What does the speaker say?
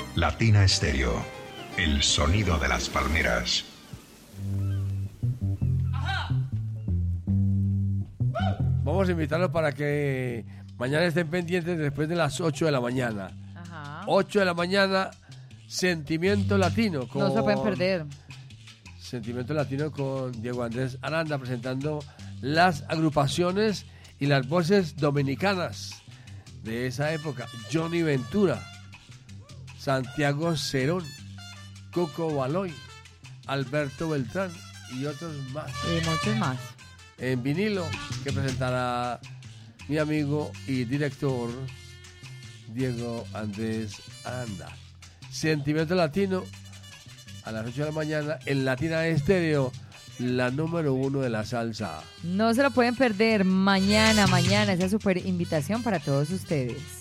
Latina Estéreo, el sonido de las palmeras. Vamos a invitarlos para que mañana estén pendientes después de las 8 de la mañana. Ajá. 8 de la mañana, Sentimiento Latino. No se lo pueden perder. Sentimiento Latino con Diego Andrés Aranda presentando las agrupaciones y las voces dominicanas de esa época. Johnny Ventura, Santiago Cerón, Coco Baloy, Alberto Beltrán y otros más. Y muchos más. En vinilo que presentará mi amigo y director Diego Andrés Aranda. Sentimiento Latino a las 8 de la mañana en Latina Estéreo, la número 1 de la salsa. No se lo pueden perder mañana. Esa es súper invitación para todos ustedes.